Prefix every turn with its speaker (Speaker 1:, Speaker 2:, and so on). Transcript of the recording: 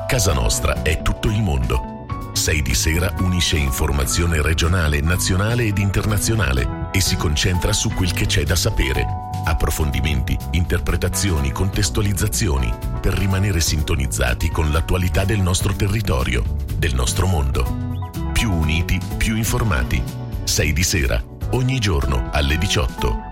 Speaker 1: Casa Nostra è tutto il mondo. 6 di Sera unisce informazione regionale, nazionale ed internazionale e si concentra su quel che c'è da sapere. Approfondimenti, interpretazioni, contestualizzazioni per rimanere sintonizzati con l'attualità del nostro territorio, del nostro mondo. Più uniti, più informati. 6 di Sera, ogni giorno alle 18.